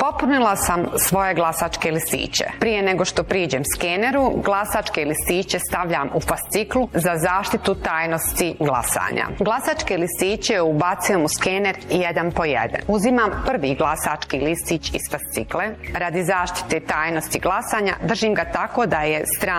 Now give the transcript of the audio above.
Popunila sam svoje glasačke listiće. Prije nego što priđem skeneru, glasačke listiće stavljam u fasciklu za zaštitu tajnosti glasanja. Glasačke listiće ubacujem u skener jedan po jedan. Uzimam prvi glasački listić iz fascikle. Radi zaštite tajnosti glasanja držim ga tako da je strana